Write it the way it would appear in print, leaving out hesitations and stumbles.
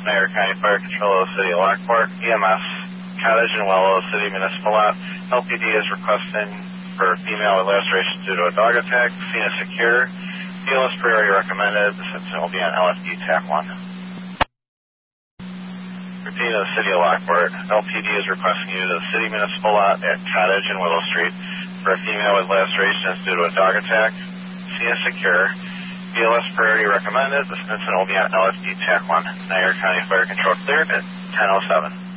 Niagara County Fire Control of the City of Lockport, EMS, Cottage and Willow, City Municipal Lot. LPD is requesting for female with lacerations due to a dog attack. Scene is secure. BLS priority recommended. This incident will be on LFD TAC 1. Repeat of the City of Lockport. LPD is requesting you to the City Municipal Lot at Cottage and Willow Street for a female with lacerations due to a dog attack. Scene is secure. BLS priority recommended. This incident will be on LFD TAC 1. Niagara County Fire Control cleared at 10:07.